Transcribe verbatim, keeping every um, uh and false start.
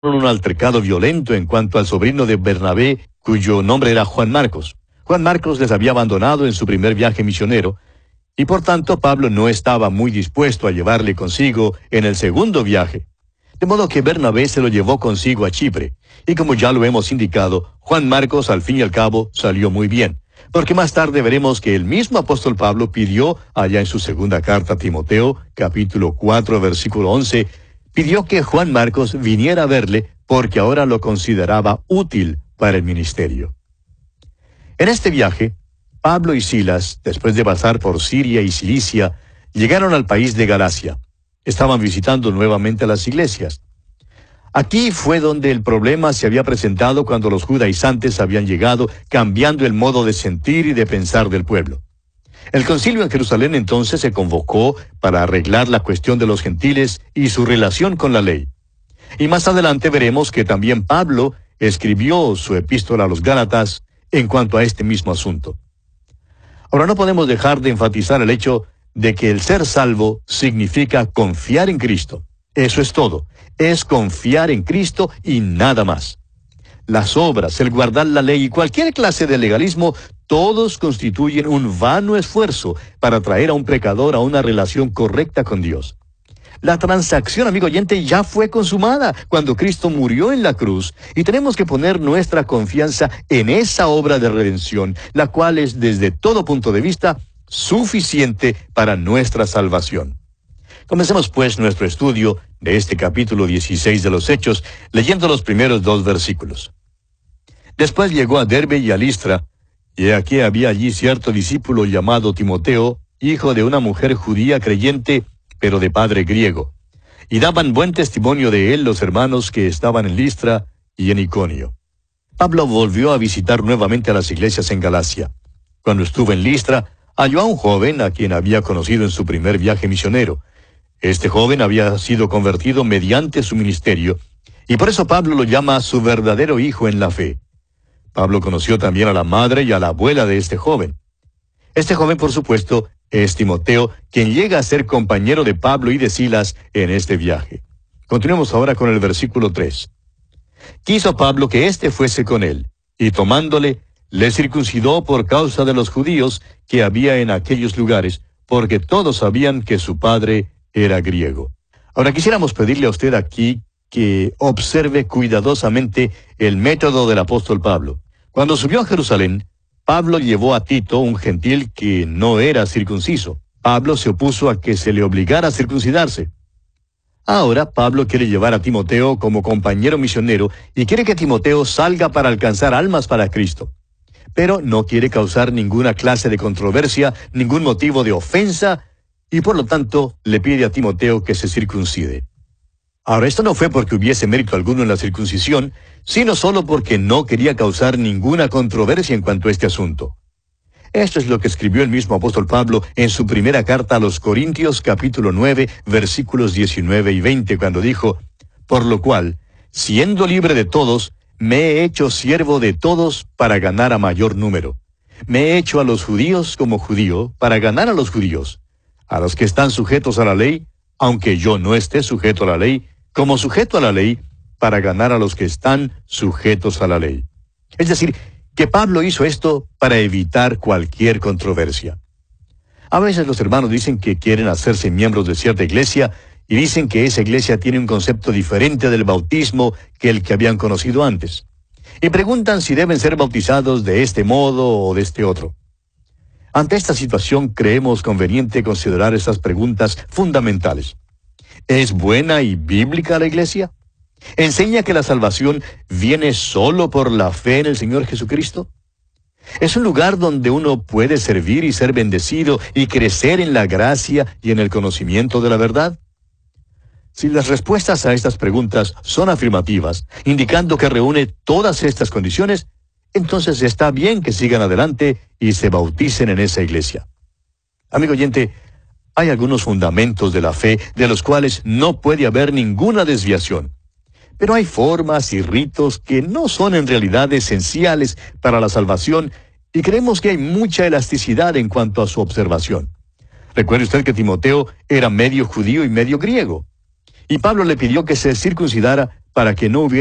un altercado violento en cuanto al sobrino de Bernabé, cuyo nombre era Juan Marcos. Juan Marcos les había abandonado en su primer viaje misionero, y por tanto Pablo no estaba muy dispuesto a llevarle consigo en el segundo viaje. De modo que Bernabé se lo llevó consigo a Chipre, y como ya lo hemos indicado, Juan Marcos al fin y al cabo salió muy bien, porque más tarde veremos que el mismo apóstol Pablo pidió allá en su segunda carta a Timoteo, capítulo cuatro, versículo once, pidió que Juan Marcos viniera a verle porque ahora lo consideraba útil para el ministerio. En este viaje, Pablo y Silas, después de pasar por Siria y Cilicia, llegaron al país de Galacia. Estaban visitando nuevamente las iglesias. Aquí fue donde el problema se había presentado cuando los judaizantes habían llegado, cambiando el modo de sentir y de pensar del pueblo. El concilio en Jerusalén entonces se convocó para arreglar la cuestión de los gentiles y su relación con la ley. Y más adelante veremos que también Pablo escribió su epístola a los Gálatas en cuanto a este mismo asunto. Ahora no podemos dejar de enfatizar el hecho de que el ser salvo significa confiar en Cristo. Eso es todo. Es confiar en Cristo y nada más. Las obras, el guardar la ley y cualquier clase de legalismo, todos constituyen un vano esfuerzo para traer a un pecador a una relación correcta con Dios. La transacción, amigo oyente, ya fue consumada cuando Cristo murió en la cruz, y tenemos que poner nuestra confianza en esa obra de redención, la cual es desde todo punto de vista suficiente para nuestra salvación. Comencemos pues nuestro estudio de este capítulo dieciséis de los Hechos, leyendo los primeros dos versículos. Después llegó a Derbe y a Listra, y aquí había allí cierto discípulo llamado Timoteo, hijo de una mujer judía creyente, pero de padre griego. Y daban buen testimonio de él los hermanos que estaban en Listra y en Iconio. Pablo volvió a visitar nuevamente a las iglesias en Galacia. Cuando estuvo en Listra, halló a un joven a quien había conocido en su primer viaje misionero. Este joven había sido convertido mediante su ministerio, y por eso Pablo lo llama su verdadero hijo en la fe. Pablo conoció también a la madre y a la abuela de este joven. Este joven, por supuesto, es Timoteo, quien llega a ser compañero de Pablo y de Silas en este viaje. Continuemos ahora con el versículo tres. Quiso Pablo que éste fuese con él, y tomándole, le circuncidó por causa de los judíos que había en aquellos lugares, porque todos sabían que su padre era griego. Ahora quisiéramos pedirle a usted aquí que observe cuidadosamente el método del apóstol Pablo. Cuando subió a Jerusalén, Pablo llevó a Tito, un gentil que no era circunciso. Pablo se opuso a que se le obligara a circuncidarse. Ahora Pablo quiere llevar a Timoteo como compañero misionero y quiere que Timoteo salga para alcanzar almas para Cristo. Pero no quiere causar ninguna clase de controversia, ningún motivo de ofensa, y por lo tanto le pide a Timoteo que se circuncide. Ahora, esto no fue porque hubiese mérito alguno en la circuncisión, sino solo porque no quería causar ninguna controversia en cuanto a este asunto. Esto es lo que escribió el mismo apóstol Pablo en su primera carta a los Corintios, capítulo nueve, versículos diecinueve y veinte, cuando dijo: «Por lo cual, siendo libre de todos, me he hecho siervo de todos para ganar a mayor número. Me he hecho a los judíos como judío para ganar a los judíos, a los que están sujetos a la ley, aunque yo no esté sujeto a la ley, como sujeto a la ley, para ganar a los que están sujetos a la ley». Es decir, que Pablo hizo esto para evitar cualquier controversia. A veces los hermanos dicen que quieren hacerse miembros de cierta iglesia y dicen que esa iglesia tiene un concepto diferente del bautismo que el que habían conocido antes. Y preguntan si deben ser bautizados de este modo o de este otro. Ante esta situación creemos conveniente considerar estas preguntas fundamentales. ¿Es buena y bíblica la iglesia? ¿Enseña que la salvación viene solo por la fe en el Señor Jesucristo? ¿Es un lugar donde uno puede servir y ser bendecido y crecer en la gracia y en el conocimiento de la verdad? Si las respuestas a estas preguntas son afirmativas, indicando que reúne todas estas condiciones, entonces está bien que sigan adelante y se bauticen en esa iglesia. Amigo oyente, hay algunos fundamentos de la fe de los cuales no puede haber ninguna desviación. Pero hay formas y ritos que no son en realidad esenciales para la salvación y creemos que hay mucha elasticidad en cuanto a su observación. Recuerde usted que Timoteo era medio judío y medio griego. Y Pablo le pidió que se circuncidara para que no hubiera